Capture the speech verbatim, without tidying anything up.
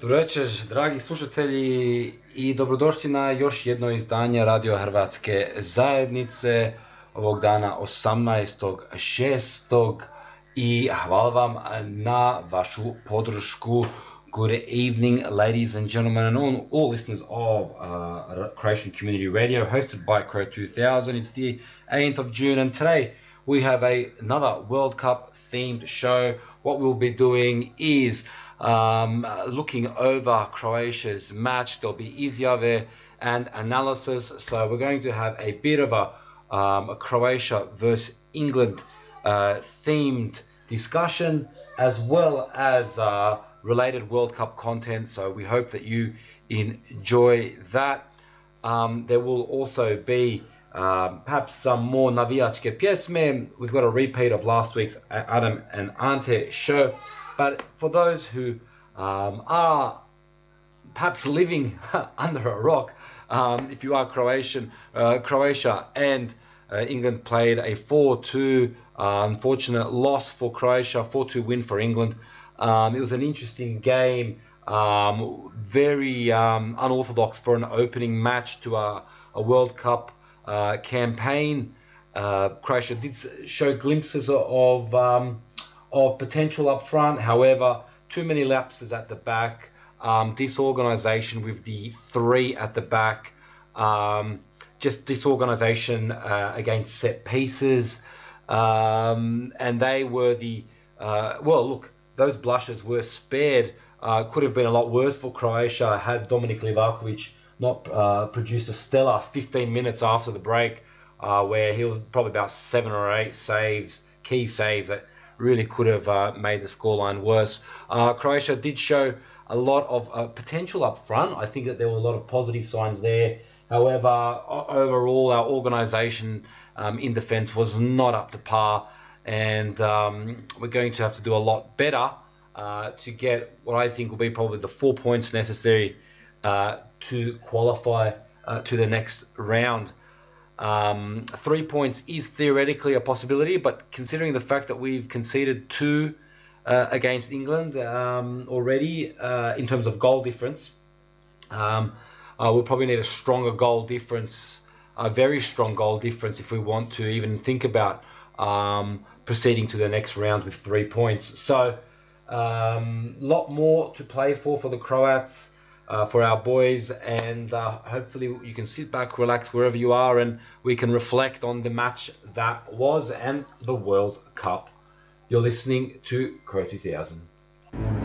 Dobro večer, dragi slušatelji, i dobrodošli na još jedno izdanje Radio Hrvatske zajednice ovog dana osamnaestog šestog i hvala vam na vašu podršku. Good evening, ladies and gentlemen, and all, all listeners of uh, Croatian Community Radio, hosted by Crow two thousand. It's the eighteenth of June, and today we have a, another World Cup themed show. What we'll be doing is um, looking over Croatia's match. There'll be izjave and analysis. So we're going to have a bit of a, um, a Croatia versus England uh, themed discussion, as well as uh, related World Cup content. So we hope that you enjoy that. Um, there will also be um, perhaps some more navijačke pjesme. We've got a repeat of last week's Adam and Ante show. But for those who um, are perhaps living under a rock, um, if you are Croatian, uh, Croatia and uh, England played a four two, uh, unfortunate loss for Croatia, four two win for England. Um, it was an interesting game, um, very um, unorthodox for an opening match to a, a World Cup uh, campaign. Uh, Croatia did show glimpses of um, of potential up front. However, too many lapses at the back, um, disorganisation with the three at the back, um, just disorganisation uh, against set pieces, um, and they were the uh, well. Look. Those blushes were spared. Uh, could have been a lot worse for Croatia had Dominik Livakovic not uh, produced a stellar fifteen minutes after the break, uh, where he was probably about seven or eight saves, key saves that really could have uh, made the scoreline worse. Uh, Croatia did show a lot of uh, potential up front. I think that there were a lot of positive signs there. However, overall, our organisation um, in defence was not up to par. And um, we're going to have to do a lot better uh, to get what I think will be probably the four points necessary uh, to qualify uh, to the next round. Um, three points is theoretically a possibility, but considering the fact that we've conceded two uh, against England um, already uh, in terms of goal difference, um, uh, we'll probably need a stronger goal difference, a very strong goal difference if we want to even think about um, proceeding to the next round with three points. So a um, lot more to play for for the Croats, uh, for our boys, and uh, hopefully you can sit back, relax wherever you are, and we can reflect on the match that was and the World Cup. You're listening to Crow two thousand.